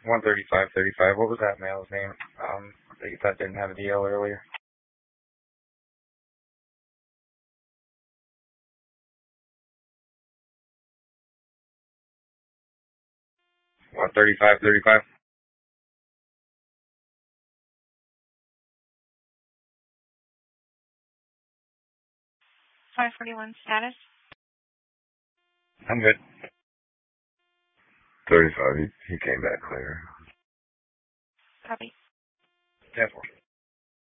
135.35. What was that male's name? That didn't have a deal earlier. 135.35. 541 status. I'm good. 35. He came back clear. Copy. 10-4.